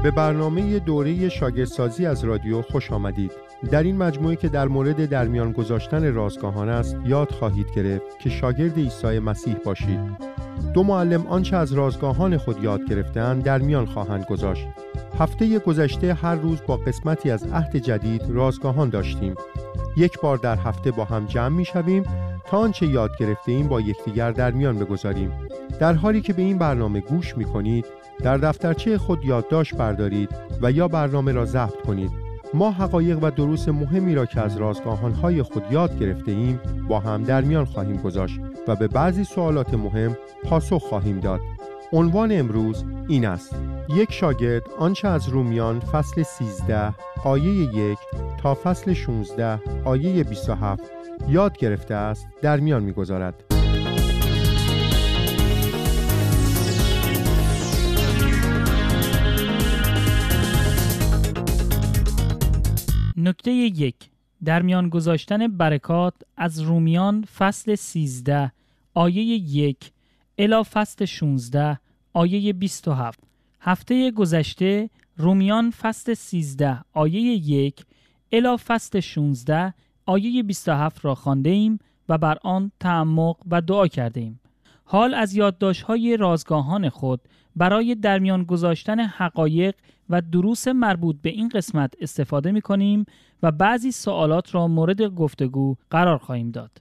به برنامه دوره شاگردسازی از رادیو خوش آمدید. در این مجموعه که در مورد در میان گذاشتن رازگاهان است، یاد خواهید گرفت که شاگرد عیسی مسیح باشید. دو معلم آنچه از رازگاهان خود یاد گرفته‌اند در میان خواهند گذاشت. هفته گذشته هر روز با قسمتی از عهد جدید رازگاهان داشتیم. یک بار در هفته با هم جمع می‌شویم تا آنچه یاد گرفته‌ایم با یکدیگر در میان بگذاریم. در حالی که به این برنامه گوش می‌کنید، در دفترچه خود یادداشت بردارید و یا برنامه را ضبط کنید. ما حقایق و دروس مهمی را که از رازگاهان‌های خود یاد گرفته‌ایم با هم در میان خواهیم گذاشت و به بعضی سوالات مهم پاسخ خواهیم داد. عنوان امروز این است: یک شاگرد آنچه از رومیان فصل 13 آیه 1 تا فصل 16 آیه 27 یاد گرفته است در میان می‌گذارد. نکته 1: در میان گذاشتن برکات از رومیان فصل 13 آیه 1 الی فصل 16 آیه 27. هفته گذشته رومیان فصل 13 آیه 1 الی فصل 16 آیه 27 را خوانده ایم و بر آن تعمق و دعا کرده ایم. حال از یادداشت‌های رازگاهان خود برای در میان گذاشتن حقایق و دروس مربوط به این قسمت استفاده می‌کنیم و بعضی سوالات را مورد گفتگو قرار خواهیم داد.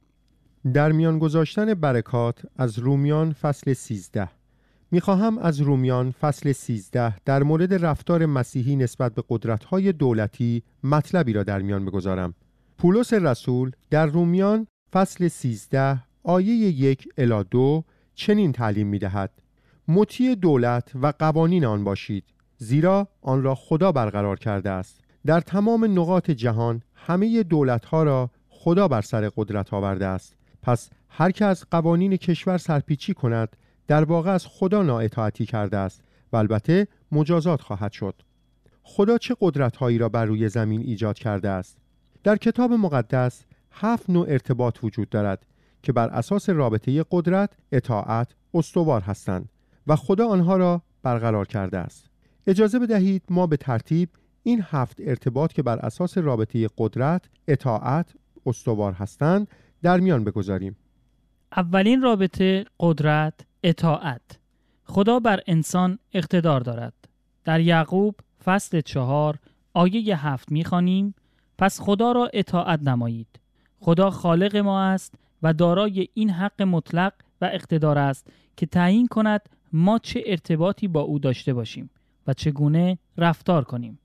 در میان گذاشتن برکات از رومیان فصل 13. می‌خواهم از رومیان فصل 13 در مورد رفتار مسیحی نسبت به قدرت‌های دولتی مطلبی را در میان بگذارم. پولس رسول در رومیان فصل 13 آیه 1 الی 2 چنین تعلیم می‌دهد: مطیع دولت و قوانین آن باشید، زیرا آن را خدا برقرار کرده است. در تمام نقاط جهان همه دولت‌ها را خدا بر سر قدرت آورده است. پس هر که از قوانین کشور سرپیچی کند در واقع از خدا نااطاعتی کرده است و البته مجازات خواهد شد. خدا چه قدرت‌هایی را بر روی زمین ایجاد کرده است؟ در کتاب مقدس 7 نوع ارتباط وجود دارد که بر اساس رابطه قدرت، اطاعت استوار هستند و خدا آنها را برقرار کرده است. اجازه بدهید ما به ترتیب این 7 ارتباط که بر اساس رابطه قدرت، اطاعت استوار هستند در میان بگذاریم. اولین رابطه قدرت، اطاعت. خدا بر انسان اقتدار دارد. در یعقوب فصل 4 آیه 7 می‌خوانیم: پس خدا را اطاعت نمایید. خدا خالق ما است و دارای این حق مطلق و اقتدار است که تعیین کند ما چه ارتباطی با او داشته باشیم و چگونه رفتار کنیم.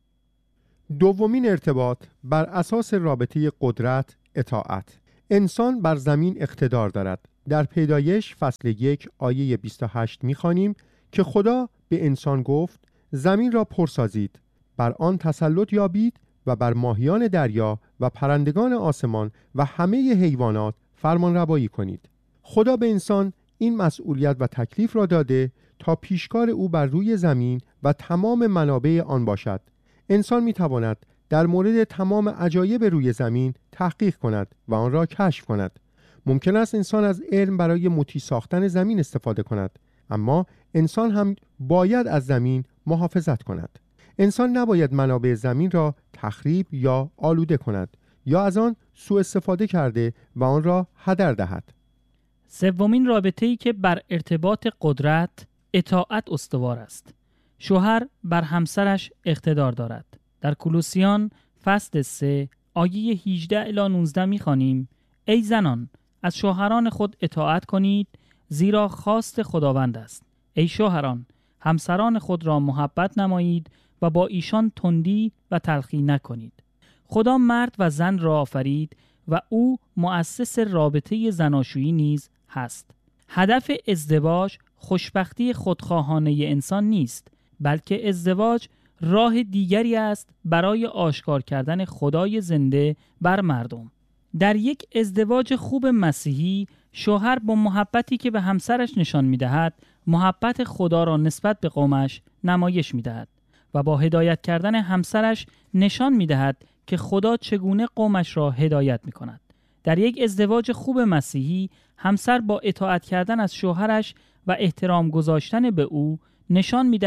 دومین ارتباط بر اساس رابطه قدرت، اطاعت. انسان بر زمین اقتدار دارد. در پیدایش فصل 1 آیه 28 می‌خوانیم که خدا به انسان گفت: زمین را پر سازید، بر آن تسلط یابید و بر ماهیان دریا و پرندگان آسمان و همه حیوانات فرمان روایی کنید. خدا به انسان این مسئولیت و تکلیف را داده تا پیشکار او بر روی زمین و تمام منابع آن باشد. انسان می‌تواند در مورد تمام عجایب روی زمین تحقیق کند و آن را کشف کند. ممکن است انسان از علم برای مطیع ساختن زمین استفاده کند، اما انسان هم باید از زمین محافظت کند. انسان نباید منابع زمین را تخریب یا آلوده کند یا از آن سوء استفاده کرده و آن را هدر دهد. سومین رابطه‌ای که بر ارتباط قدرت، اطاعت استوار است. شوهر بر همسرش اقتدار دارد. در کولوسیان فصل 3 آیه 18 الی 19 می‌خوانیم: ای زنان، از شوهران خود اطاعت کنید، زیرا خواست خداوند است. ای شوهران، همسران خود را محبت نمایید و با ایشان تندی و تلخی نکنید. خدا مرد و زن را آفرید و او مؤسس رابطه زناشویی نیز هست. هدف ازدواج خوشبختی خودخواهانه انسان نیست، بلکه ازدواج راه دیگری است برای آشکار کردن خدای زنده بر مردم. در یک ازدواج خوب مسیحی، شوهر با محبتی که به همسرش نشان می‌دهد، محبت خدا را نسبت به قومش نمایش می‌دهد و با هدایت کردن همسرش نشان می‌دهد که خدا چگونه قومش را هدایت می‌کند. در یک ازدواج خوب مسیحی، همسر با اطاعت کردن از شوهرش و احترام گذاشتن به او نشان می‌دهد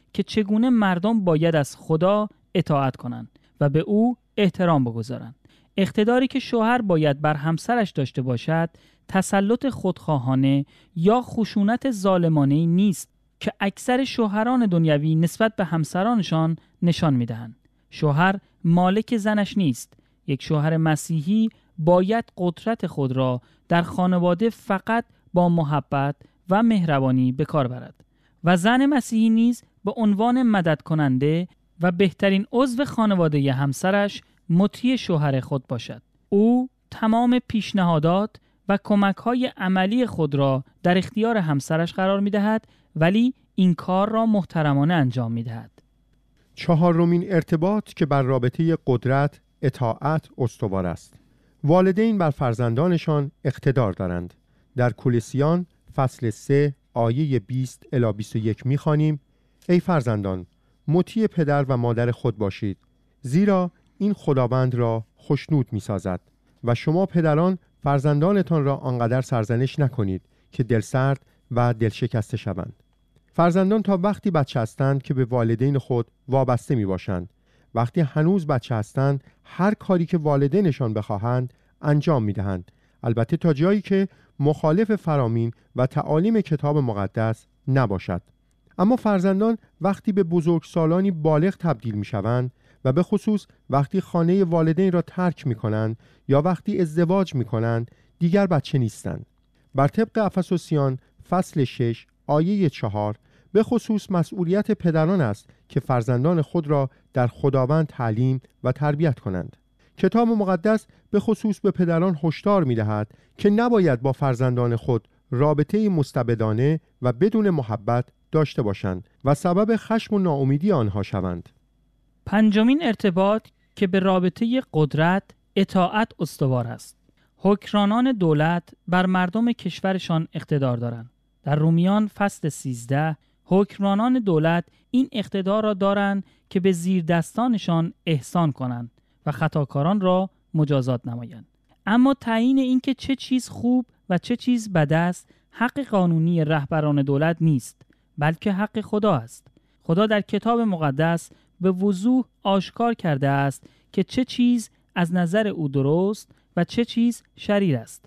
که چگونه مردم باید از خدا اطاعت کنند و به او احترام بگذارند. اقتداری که شوهر باید بر همسرش داشته باشد تسلط خودخواهانه یا خشونت ظالمانه نیست که اکثر شوهران دنیوی نسبت به همسرانشان نشان می‌دهند. شوهر مالک زنش نیست. یک شوهر مسیحی باید قدرت خود را در خانواده فقط با محبت و مهربانی به کار برد و زن مسیحی نیز به عنوان مدد کننده و بهترین عضو خانواده همسرش مطیع شوهر خود باشد. او تمام پیشنهادات و کمک‌های عملی خود را در اختیار همسرش قرار می‌دهد، ولی این کار را محترمانه انجام می‌دهد. چهارمین ارتباط که بر رابطه قدرت اطاعت استوار است. والدین بر فرزندانشان اقتدار دارند. در کولوسیان فصل 3 آیه 20 الی 21 می‌خوانیم: ای فرزندان، مطیع پدر و مادر خود باشید، زیرا این خداوند را خوشنود می‌سازد. و شما پدران فرزندانتان را آنقدر سرزنش نکنید که دلسرد و دلشکسته شوند. فرزندان تا وقتی بچه هستند که به والدین خود وابسته می باشند. وقتی هنوز بچه هستند هر کاری که والدینشان بخواهند انجام می دهند، البته تا جایی که مخالف فرامین و تعالیم کتاب مقدس نباشد. اما فرزندان وقتی به بزرگسالانی بالغ تبدیل می شوند و به خصوص وقتی خانه والدین را ترک می کنند یا وقتی ازدواج می کنند دیگر بچه نیستند. بر طبق افسوسیان فصل 6 آیه 4 به خصوص مسئولیت پدران است که فرزندان خود را در خداوند تعلیم و تربیت کنند. کتاب مقدس به خصوص به پدران هشدار می دهد که نباید با فرزندان خود رابطه مستبدانه و بدون محبت داشته باشند و سبب خشم و ناامیدی آنها شوند. پنجمین ارتباط که به رابطه قدرت اطاعت استوار است. حکمرانان دولت بر مردم کشورشان اقتدار دارند. در رومیان فصل 13 حکمرانان دولت این اقتدار را دارند که به زیردستانشان احسان کنند و خطاکاران را مجازات نمایند. اما تعیین اینکه چه چیز خوب و چه چیز بد است حق قانونی رهبران دولت نیست، بلکه حق خدا است. خدا در کتاب مقدس به وضوح آشکار کرده است که چه چیز از نظر او درست و چه چیز شریر است.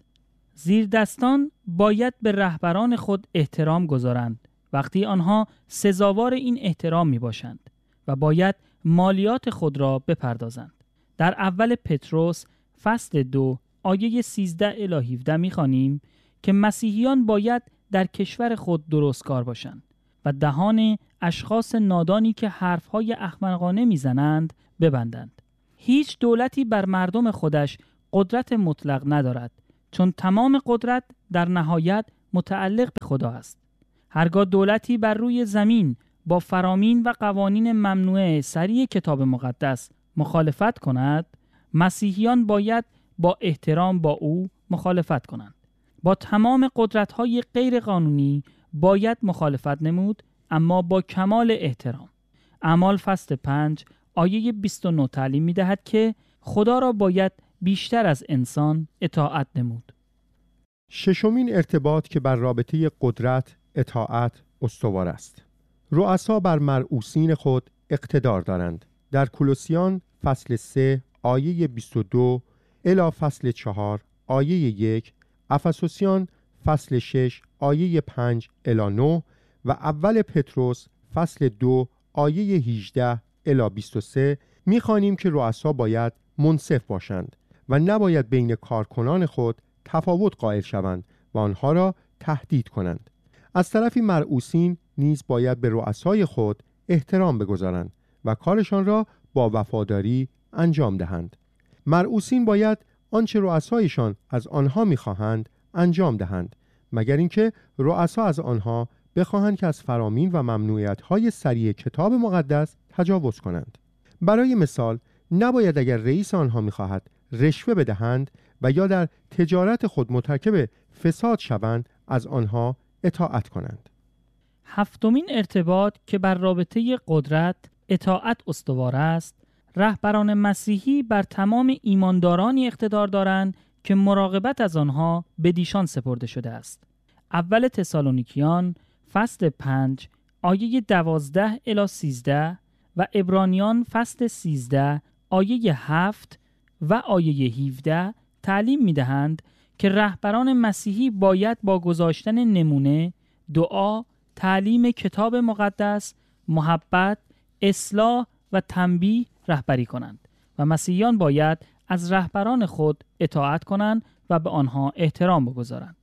زیردستان باید به رهبران خود احترام گذارند وقتی آنها سزاوار این احترام می باشند و باید مالیات خود را بپردازند. در اول پتروس فصل 2 آیه 13 الی 17 می خوانیم که مسیحیان باید در کشور خود درستکار باشند و دهان اشخاص نادانی که حرفهای احمقانه میزنند ببندند. هیچ دولتی بر مردم خودش قدرت مطلق ندارد، چون تمام قدرت در نهایت متعلق به خدا است. هرگاه دولتی بر روی زمین با فرامین و قوانین ممنوعه سری کتاب مقدس مخالفت کند، مسیحیان باید با احترام با او مخالفت کنند. با تمام قدرت‌های غیر قانونی باید مخالفت نمود، اما با کمال احترام. اعمال فصل 5 آیه 29 تعلیم می‌دهد که خدا را باید بیشتر از انسان اطاعت نمود. ششمین ارتباط که بر رابطه قدرت اطاعت استوار است. رؤسا بر مرئوسین خود اقتدار دارند. در کولوسیان فصل 3 آیه 22 الی فصل 4 آیه 1، افسوسیان فصل 6 آیه 5 الی 9 و اول پتروس فصل 2 آیه 18 الی 23 می‌خوانیم که رؤسا باید منصف باشند و نباید بین کارکنان خود تفاوت قائل شوند و آنها را تهدید کنند. از طرفی مرئوسین نیز باید به رؤسای خود احترام بگذارند و کارشان را با وفاداری انجام دهند. مرئوسین باید آنچه رؤسایشان از آنها می‌خواهند انجام دهند، مگر اینکه رؤسا از آنها بخواهند که از فرامین و ممنوعیت‌های صریح کتاب مقدس تجاوز کنند. برای مثال، نباید اگر رئیس آنها می‌خواهد رشوه بدهند و یا در تجارت خود مرتکب فساد شوند از آنها اطاعت کنند. هفتمین ارتباط که بر رابطه قدرت اطاعت استوار است، رهبران مسیحی بر تمام ایماندارانی اقتدار دارند که مراقبت از آنها به دیشان سپرده شده است. اول تسالونیکیان فصل 5 آیه 12 الی 13 و عبرانیان فصل 13 آیه 7 و آیه 17 تعلیم می‌دهند که رهبران مسیحی باید با گذاشتن نمونه، دعا، تعلیم کتاب مقدس، محبت، اصلاح و تنبیه رهبری کنند و مسیحیان باید از رهبران خود اطاعت کنند و به آنها احترام بگذارند.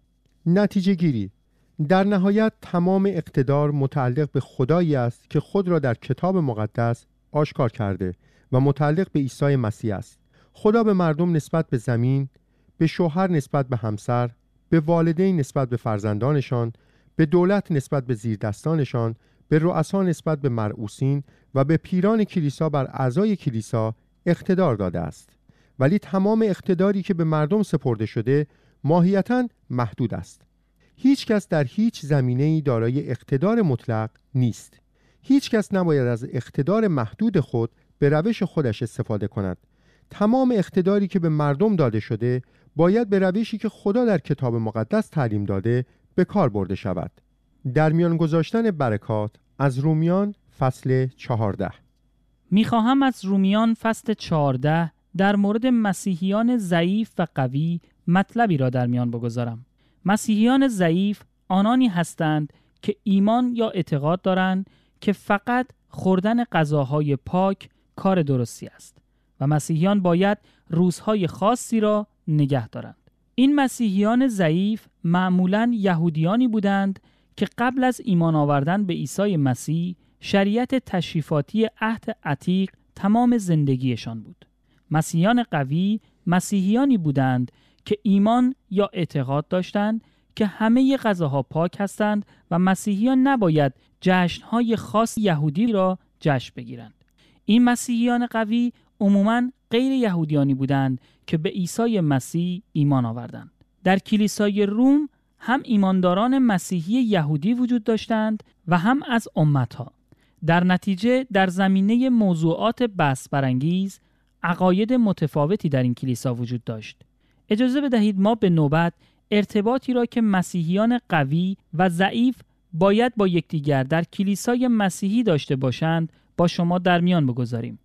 نتیجه گیری: در نهایت تمام اقتدار متعلق به خدایی است که خود را در کتاب مقدس آشکار کرده و متعلق به عیسی مسیح است. خدا به مردم نسبت به زمین، به شوهر نسبت به همسر، به والدین نسبت به فرزندانشان، به دولت نسبت به زیردستانشان، به رؤسا نسبت به مرئوسین و به پیران کلیسا بر اعضای کلیسا اقتدار داده است. ولی تمام اقتداری که به مردم سپرده شده ماهیتاً محدود است. هیچ کس در هیچ زمینه‌ای دارای اقتدار مطلق نیست. هیچ کس نباید از اقتدار محدود خود به روش خودش استفاده کند. تمام اقتداری که به مردم داده شده باید به روشی که خدا در کتاب مقدس تعلیم داده به کار برده شود. در میان گذاشتن برکات از رومیان فصل 14. میخواهم از رومیان فصل 14 در مورد مسیحیان ضعیف و قوی مطلبی را در میان بگذارم. مسیحیان ضعیف آنانی هستند که ایمان یا اعتقاد دارند که فقط خوردن غذاهای پاک کار درستی است و مسیحیان باید روزهای خاصی را نگه دارند. این مسیحیان ضعیف معمولاً یهودیانی بودند که قبل از ایمان آوردن به عیسی مسیح شریعت تشریفاتی عهد عتیق تمام زندگیشان بود. مسیحیان قوی مسیحیانی بودند که ایمان یا اعتقاد داشتند که همه غذاها پاک هستند و مسیحیان نباید جشن‌های خاص یهودی را جشن بگیرند. این مسیحیان قوی عموماً غیر یهودیانی بودند که به عیسی مسیح ایمان آوردند. در کلیسای روم هم ایمانداران مسیحی یهودی وجود داشتند و هم از امتها. در نتیجه در زمینه موضوعات بحث برانگیز عقاید متفاوتی در این کلیسا وجود داشت. اجازه بدهید ما به نوبت ارتباطی را که مسیحیان قوی و ضعیف باید با یکدیگر در کلیسای مسیحی داشته باشند با شما در میان بگذاریم.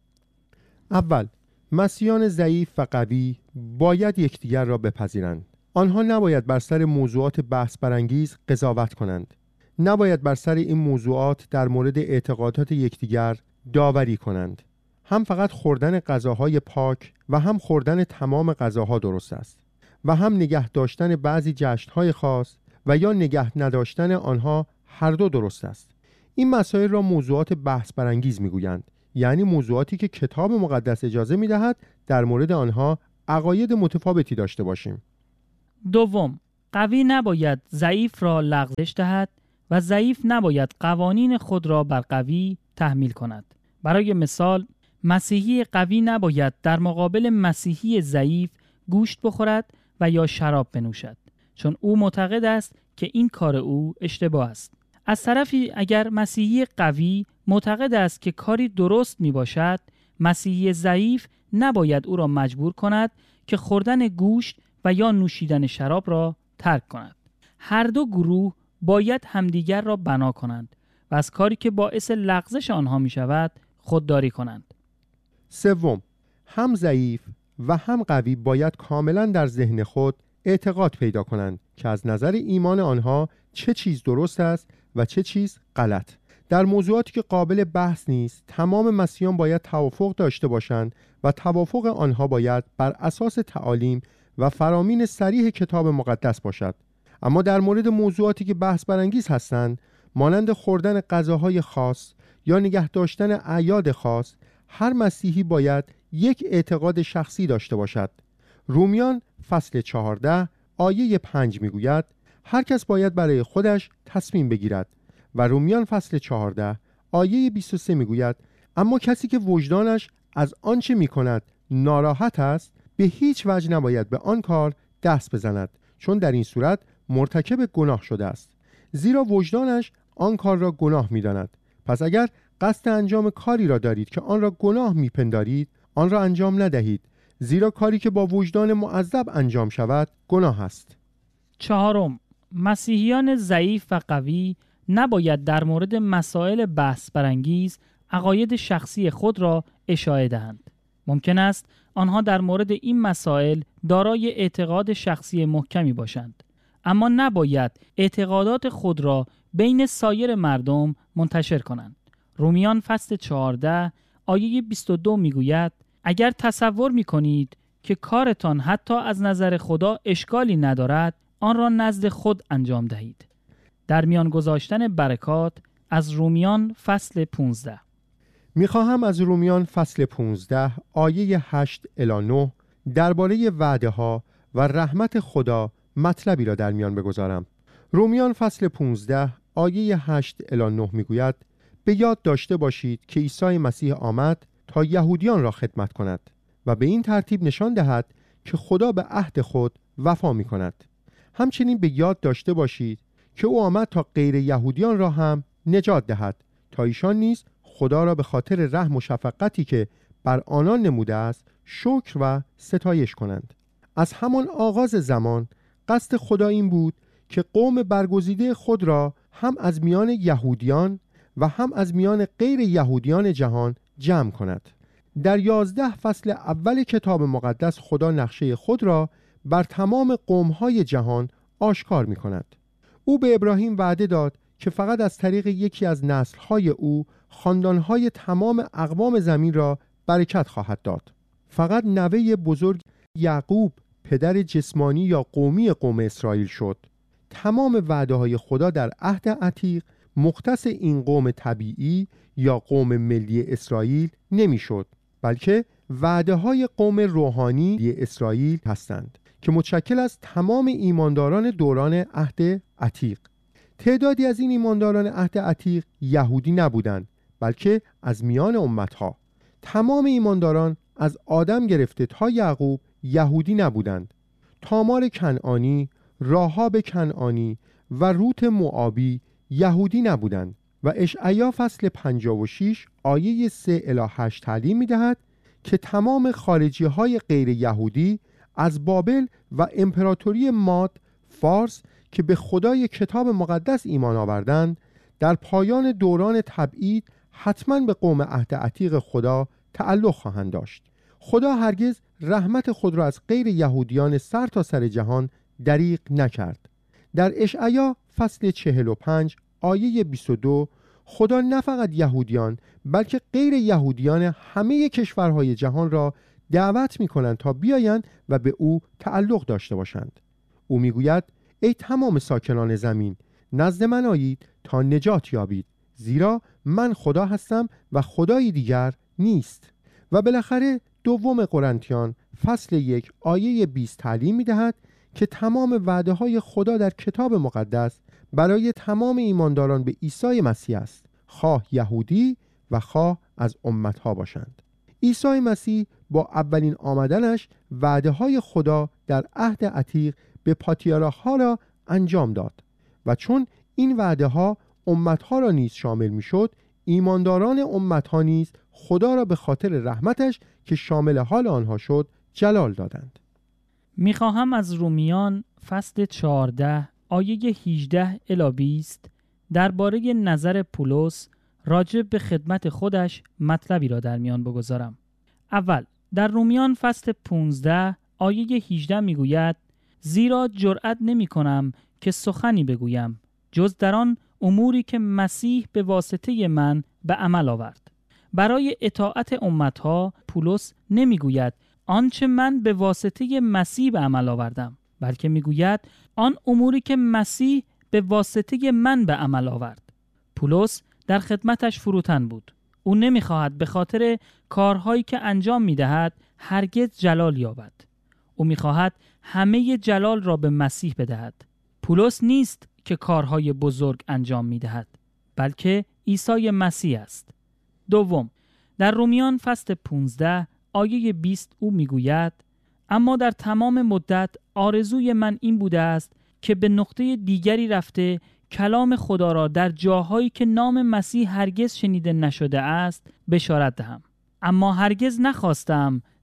اول، مسیحیان ضعیف و قوی باید یکدیگر را بپذیرند. آنها نباید بر سر موضوعات بحث برانگیز قضاوت کنند. نباید بر سر این موضوعات در مورد اعتقادات یکدیگر داوری کنند. هم فقط خوردن غذاهای پاک و هم خوردن تمام غذاها درست است و هم نگه داشتن بعضی جشن‌های خاص و یا نگه نداشتن آنها هر دو درست است. این مسائل را موضوعات بحث برانگیز میگویند، یعنی موضوعاتی که کتاب مقدس اجازه میدهد در مورد آنها عقاید متفاوتی داشته باشیم. دوم، قوی نباید ضعیف را لغزش دهد و ضعیف نباید قوانین خود را بر قوی تحمیل کند. برای مثال، مسیحی قوی نباید در مقابل مسیحی ضعیف گوشت بخورد و یا شراب بنوشد، چون او معتقد است که این کار او اشتباه است. از طرفی اگر مسیحی قوی معتقد است که کاری درست می باشد، مسیحی ضعیف نباید او را مجبور کند که خوردن گوشت و یا نوشیدن شراب را ترک کند. هر دو گروه باید همدیگر را بنا کنند و از کاری که باعث لغزش آنها می شود خودداری کنند. سوم، هم ضعیف و هم قوی باید کاملا در ذهن خود اعتقاد پیدا کنند که از نظر ایمان آنها چه چیز درست است و چه چیز غلط. در موضوعاتی که قابل بحث نیست، تمام مسیحیان باید توافق داشته باشند و توافق آنها باید بر اساس تعالیم و فرامین صریح کتاب مقدس باشد. اما در مورد موضوعاتی که بحث برانگیز هستند، مانند خوردن غذاهای خاص یا نگه داشتن اعیاد خاص، هر مسیحی باید یک اعتقاد شخصی داشته باشد. رومیان فصل 14 آیه 5 میگوید هر کس باید برای خودش تصمیم بگیرد و رومیان فصل 14 آیه 23 میگوید اما کسی که وجدانش از آنچه میکند ناراحت است به هیچ وجه نباید به آن کار دست بزند، چون در این صورت مرتکب گناه شده است، زیرا وجدانش آن کار را گناه میداند. پس اگر قصد انجام کاری را دارید که آن را گناه میپندارید، آن را انجام ندهید، زیرا کاری که با وجدان معذب انجام شود گناه است. چهارم، مسیحیان ضعیف و قوی نباید در مورد مسائل بحث برانگیز عقاید شخصی خود را اشاعه دهند. ممکن است آنها در مورد این مسائل دارای اعتقاد شخصی محکمی باشند، اما نباید اعتقادات خود را بین سایر مردم منتشر کنند. رومیان فصل 14 آیه 22 میگوید: اگر تصور میکنید که کارتان حتی از نظر خدا اشکالی ندارد، آن را نزد خود انجام دهید. در میان گذاشتن برکات از رومیان فصل 15. میخواهم از رومیان فصل 15 آیه 8 الی 9 درباره وعده ها و رحمت خدا مطلبی را در میان بگذارم. رومیان فصل 15 آیه 8 الی 9 میگوید: به یاد داشته باشید که عیسی مسیح آمد تا یهودیان را خدمت کند و به این ترتیب نشان دهد که خدا به عهد خود وفا می کند. همچنین به یاد داشته باشید که او آمد تا غیر یهودیان را هم نجات دهد، تا ایشان نیز خدا را به خاطر رحم و شفقتی که بر آنان نموده است شکر و ستایش کنند. از همان آغاز زمان قصد خدا این بود که قوم برگزیده خود را هم از میان یهودیان و هم از میان غیر یهودیان جهان جمع کند. در 11 فصل اول کتاب مقدس خدا نقشه خود را بر تمام قوم‌های جهان آشکار می کند. او به ابراهیم وعده داد که فقط از طریق یکی از نسل‌های او خاندان‌های تمام اقوام زمین را برکت خواهد داد. فقط نوه بزرگ یعقوب پدر جسمانی یا قومی قوم اسرائیل شد. تمام وعده‌های خدا در عهد عتیق مختص این قوم طبیعی یا قوم ملی اسرائیل نمی‌شد، بلکه وعده‌های قوم روحانی اسرائیل هستند که متشکل از تمام ایمانداران دوران عهد عتیق. تعدادی از این ایمانداران عهد عتیق یهودی نبودند، بلکه از میان امتها. تمام ایمانداران از آدم گرفته تا یعقوب یهودی نبودند. تامار کنعانی، راهاب کنعانی و روت موآبی یهودی نبودند و اشعیا فصل 56 آیه 3 الی 8 تعلیم می‌دهد که تمام خارجی های غیر یهودی از بابل و امپراتوری ماد فارس که به خدای کتاب مقدس ایمان آوردند در پایان دوران تبعید حتما به قوم عهد عتیق خدا تعلق خواهند داشت. خدا هرگز رحمت خود را از غیر یهودیان سر تا سر جهان دریغ نکرد. در اشعیا فصل 45 آیه 22 خدا نه فقط یهودیان بلکه غیر یهودیان همه کشورهای جهان را دعوت می کنند تا بیایند و به او تعلق داشته باشند. او می گوید: ای تمام ساکنان زمین، نزد من آیید تا نجات یابید، زیرا من خدا هستم و خدای دیگر نیست. و بالاخره دوم قرنتیان فصل 1 آیه 20 تعلیم می دهد که تمام وعده های خدا در کتاب مقدس برای تمام ایمانداران به عیسی مسیح است، خواه یهودی و خواه از امتها باشند. عیسی مسیح با اولین آمدنش وعده های خدا در عهد عتیق به پاتریارک‌ها را انجام داد و چون این وعده ها امتها را نیز شامل می شد، ایمانداران امتها نیز خدا را به خاطر رحمتش که شامل حال آنها شد جلال دادند. میخواهم از رومیان فصل 14 آیه 18 الی 20 درباره نظر پولس راجع به خدمت خودش مطلبی را در میان بگذارم. اول در رومیان فصل 15 آیه 18 میگوید: زیرا جرأت نمی کنم که سخنی بگویم جز در آن اموری که مسیح به واسطه من به عمل آورد. برای اطاعت امتها پولس نمیگوید آنچه من به واسطه مسیح به عمل آوردم، بلکه میگوید آن اموری که مسیح به واسطه من به عمل آورد. پولس در خدمتش فروتن بود. او نمیخواهد به خاطر کارهایی که انجام میدهد هرگز جلال یابد. او میخواهد همه جلال را به مسیح بدهد. پولس نیست که کارهای بزرگ انجام میدهد، بلکه عیسی مسیح است. دوم در رومیان فصل 15 آیه 20 او میگوید: اما در تمام مدت آرزوی من این بوده است که به نقطه دیگری رفته کلام خدا را در جاهایی که نام مسیح هرگز شنیده نشده است بشارت دهم. اما هرگز نخواستم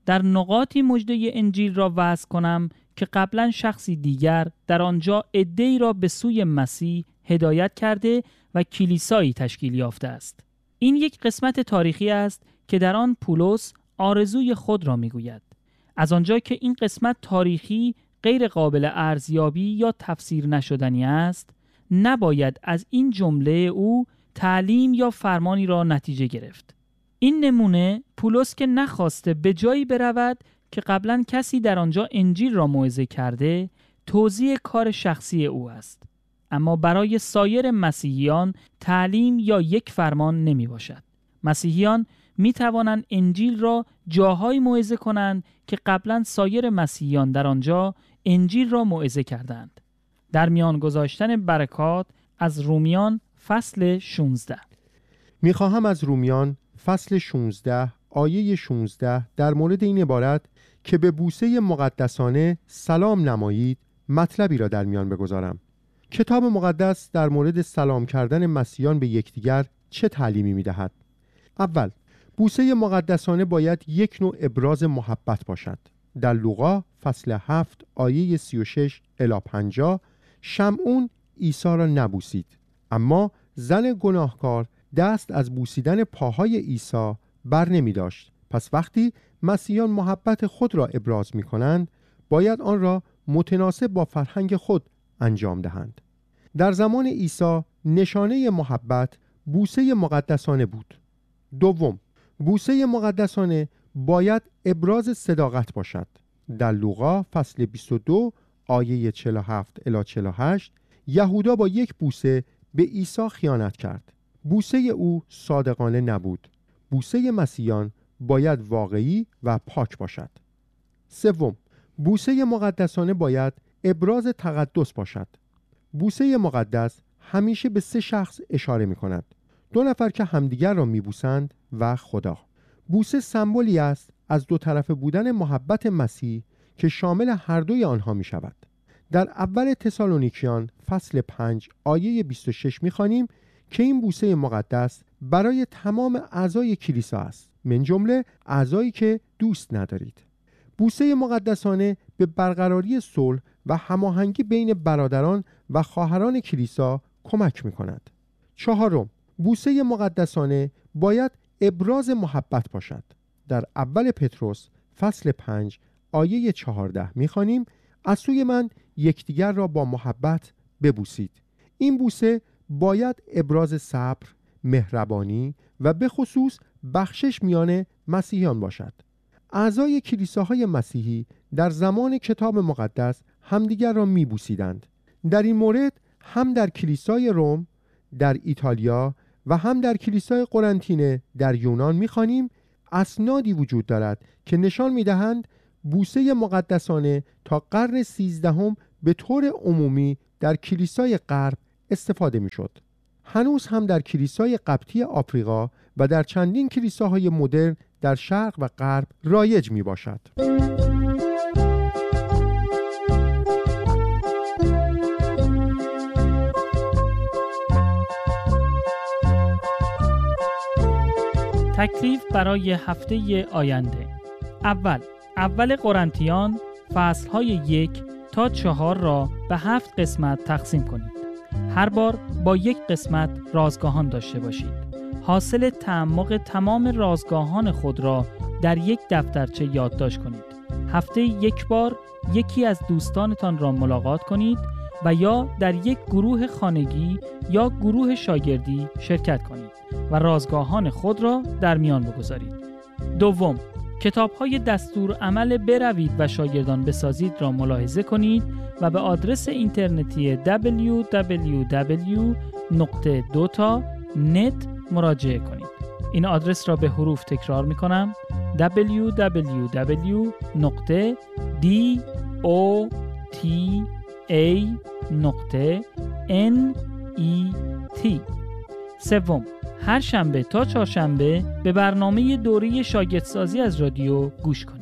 در نقاطی مژده انجیل را وضع کنم که قبلا شخصی دیگر در آنجا عده‌ای را به سوی مسیح هدایت کرده و کلیسایی تشکیل یافته است. این یک قسمت تاریخی است که در آن پولس آرزوی خود را میگوید. از آنجا که این قسمت تاریخی غیر قابل ارزیابی یا تفسیر نشدنی است، نباید از این جمله او تعلیم یا فرمانی را نتیجه گرفت. این نمونه پولس که نخواسته به جایی برود که قبلا کسی در آنجا انجیل را موعظه کرده، توضیح کار شخصی او است. اما برای سایر مسیحیان تعلیم یا یک فرمان نمی باشد. مسیحیان می توانند انجیل را جاهایی موعظه کنند که قبلا سایر مسیحیان در آنجا انجیل را موعظه کردند. در میان گذاشتن برکات از رومیان فصل 16. میخواهم از رومیان فصل 16 آیه 16 در مورد این عبارت که به بوسه مقدسانه سلام نمایید مطلبی را در میان بگذارم. کتاب مقدس در مورد سلام کردن مسیحیان به یکدیگر چه تعلیمی میدهد؟ اول، بوسه مقدسانه باید یک نوع ابراز محبت باشد. در لوقا فصل 7 آیه 36 الی 50 شمعون عیسی را نبوسید، اما زن گناهکار دست از بوسیدن پاهای عیسی بر نمی داشت. پس وقتی مسیحیان محبت خود را ابراز می کنند، باید آن را متناسب با فرهنگ خود انجام دهند. در زمان عیسی نشانه محبت بوسه مقدسانه بود. دوم، بوسه مقدسانه باید ابراز صداقت باشد. در لوقا فصل 22 آیه 47 الی 48 یهودا با یک بوسه به عیسی خیانت کرد. بوسه او صادقانه نبود. بوسه مسیحیان باید واقعی و پاک باشد. سوم، بوسه مقدسانه باید ابراز تقدس باشد. بوسه مقدس همیشه به 3 شخص اشاره می کند: 2 نفر که همدیگر را می بوسند و خدا. بوسه سمبولی است از دو طرفه بودن محبت مسیح که شامل هر دوی آنها می شود. در اول تسالونیکیان فصل 5 آیه 26 می خوانیم که این بوسه مقدس برای تمام اعضای کلیسا است، من جمله اعضایی که دوست ندارید. بوسه مقدسانه به برقراری صلح و هماهنگی بین برادران و خواهران کلیسا کمک می کند. چهارم، بوسه مقدسانه باید ابراز محبت باشد. در اول پتروس فصل 5 آیه 14 می خوانیم: از سوی من یکدیگر را با محبت ببوسید. این بوسه باید ابراز صبر، مهربانی و به خصوص بخشش میان مسیحیان باشد. اعضای کلیساهای مسیحی در زمان کتاب مقدس همدیگر را میبوسیدند. در این مورد هم در کلیسای روم در ایتالیا و هم در کلیسای قرنطینه در یونان می‌خوانیم اسنادی وجود دارد که نشان می‌دهند بوسه مقدسانه تا قرن 13 به طور عمومی در کلیسای غرب استفاده می‌شد. هنوز هم در کلیسای قبطی آفریقا و در چندین کلیساهای مدرن در شرق و غرب رایج میباشد. تکلیف برای هفته آینده: اول قرنتیان فصل‌های 1 تا 4 را به 7 قسمت تقسیم کنید. هر بار با یک قسمت رازگاهان داشته باشید. حاصل تعمق تمام رازگاهان خود را در یک دفترچه یادداشت کنید. هفته یک بار یکی از دوستانتان را ملاقات کنید و یا در یک گروه خانگی یا گروه شاگردی شرکت کنید و رازگاهان خود را در میان بگذارید. دوم، کتاب‌های دستور عمل بروید و شاگردان بسازید را ملاحظه کنید و به آدرس اینترنتی www.dota.net مراجعه کنید. این آدرس را به حروف تکرار می کنم: www.dota.net. سوم، هر شنبه تا چهارشنبه به برنامه دوره شاگردسازی از رادیو گوش کنید.